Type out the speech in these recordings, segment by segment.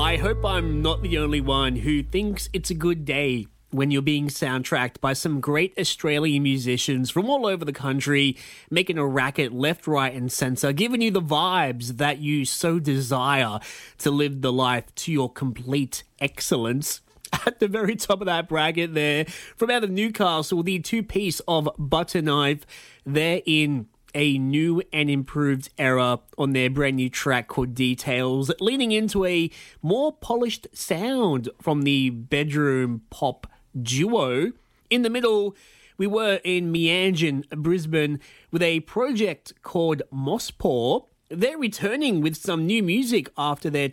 I hope I'm not the only one who thinks it's a good day when you're being soundtracked by some great Australian musicians from all over the country, making a racket left, right, and centre, giving you the vibes that you so desire to live the life to your complete excellence. At the very top of that bracket there, from out of Newcastle, the two-piece of Butter Knife, they're in a new and improved era on their brand new track called Details, leaning into a more polished sound from the bedroom pop duo. In the middle, we were in Meanjin, Brisbane, with a project called Mosspaw. They're returning with some new music after their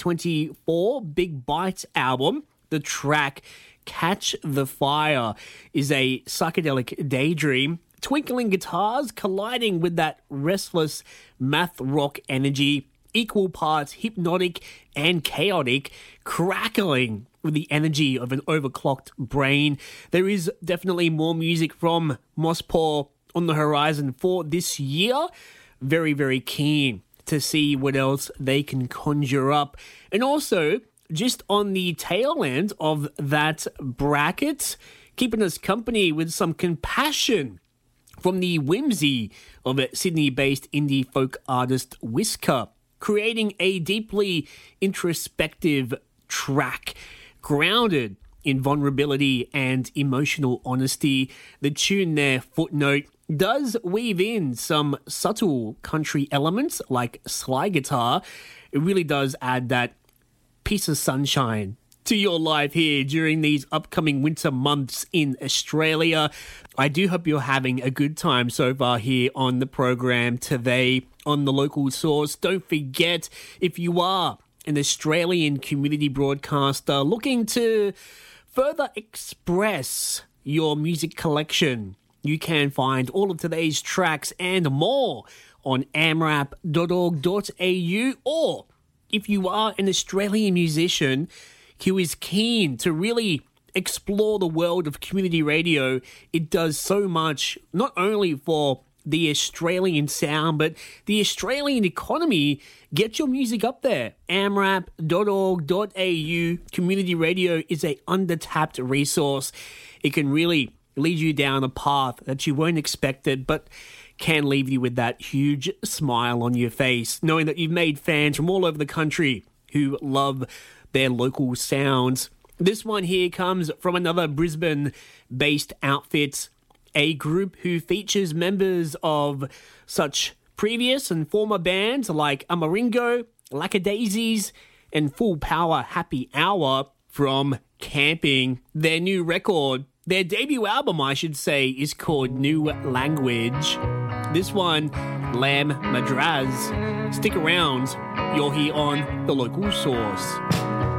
2024 Big Bite album. The track Catch the Fire is a psychedelic daydream. Twinkling guitars colliding with that restless math rock energy, equal parts hypnotic and chaotic, crackling with the energy of an overclocked brain. There is definitely more music from Mosspaw on the horizon for this year. Very, very keen to see what else they can conjure up. And also, just on the tail end of that bracket, keeping us company with some compassion from the whimsy of a Sydney-based indie folk artist Whisker, creating a deeply introspective track grounded in vulnerability and emotional honesty. The tune there, Footnote, does weave in some subtle country elements like slide guitar. It really does add that piece of sunshine to your life here during these upcoming winter months in Australia. I do hope you're having a good time so far here on the program today on The Local Source. Don't forget, if you are an Australian community broadcaster looking to further express your music collection, you can find all of today's tracks and more on amrap.org.au, or if you are an Australian musician who is keen to really explore the world of community radio, it does so much, not only for the Australian sound, but the Australian economy. Get your music up there. amrap.org.au. Community radio is a undertapped resource. It can really lead you down a path that you weren't expected, but can leave you with that huge smile on your face, knowing that you've made fans from all over the country who love their local sounds. This one here comes from another Brisbane-based outfit, a group who features members of such previous and former bands like Amaringo, Lackadaisies, and Full Power Happy Hour from Camping. Their new record, their debut album, I should say, is called New Language. This one, Lamb Madraz. Stick around, you're here on The Local Source.